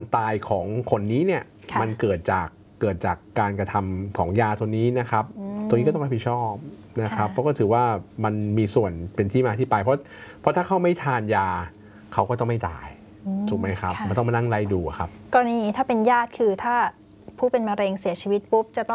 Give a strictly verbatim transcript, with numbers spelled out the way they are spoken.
ตายของคนนี้เนี่ยมันเกิดจากเกิดจากการกระทำของยาตัวนี้นะครับตัวนี้ก็ต้องรับผิดชอบนะครับเพราะก็ถือว่ามันมีส่วนเป็นที่มาที่ไปเพราะเพราะถ้าเขาไม่ทานยาเขาก็ต้องไม่ตายถูกไหมครับมันต้องมานั่งไล่ดูครับกรณีถ้าเป็นญาติคือถ้าผู้เป็นมะเร็งเสียชีวิตปุ๊บจะต้อง